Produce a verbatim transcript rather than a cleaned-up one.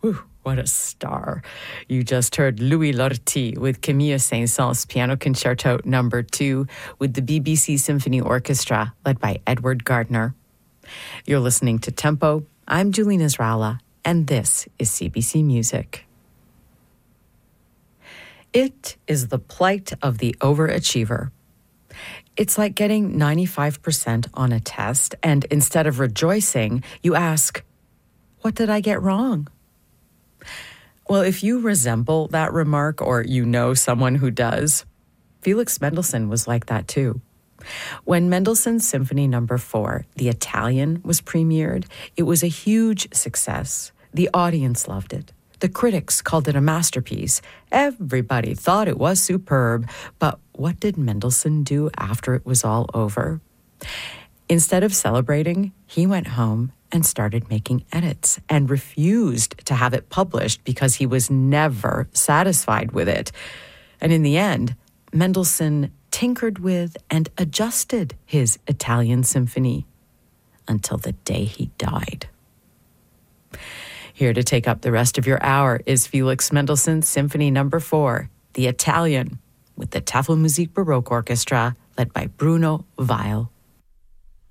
Whew, what a star. You just heard Louis Lortie with Camille Saint-Saëns Piano Concerto Number two with the B B C Symphony Orchestra led by Edward Gardner. You're listening to Tempo. I'm Julene Israela, and this is C B C Music. It is the plight of the overachiever. It's like getting ninety-five percent on a test, and instead of rejoicing, you ask, what did I get wrong? Well, if you resemble that remark or you know someone who does, Felix Mendelssohn was like that too. When Mendelssohn's Symphony Number four, The Italian, was premiered, it was a huge success. The audience loved it. The critics called it a masterpiece. Everybody thought it was superb. But what did Mendelssohn do after it was all over? Instead of celebrating, he went home and started making edits and refused to have it published because he was never satisfied with it. And in the end, Mendelssohn tinkered with and adjusted his Italian symphony until the day he died. Here to take up the rest of your hour is Felix Mendelssohn's Symphony Number four, The Italian, with the Tafelmusik Baroque Orchestra led by Bruno Weil.